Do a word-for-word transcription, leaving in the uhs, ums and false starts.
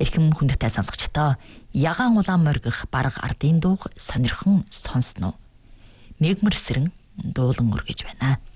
Эрхэм хүндтэй сонсогчдоо ягаан улаан моргих бараг ардын дууг сонирхон сонсноо. Мегмэр сэрэн дуулан өргөж байна.